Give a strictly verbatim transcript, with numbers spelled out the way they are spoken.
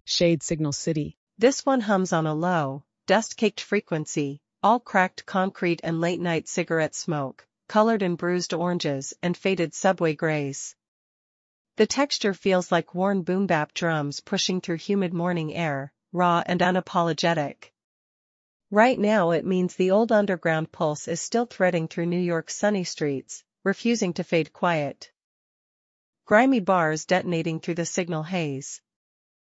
Shade Signal City. This one hums on a low, dust-caked frequency, all cracked concrete and late-night cigarette smoke, colored in bruised oranges and faded subway grays. The texture feels like worn boom-bap drums pushing through humid morning air, raw and unapologetic. Right now it means the old underground pulse is still threading through New York's sunny streets, refusing to fade quiet. Grimy bars detonating through the signal haze.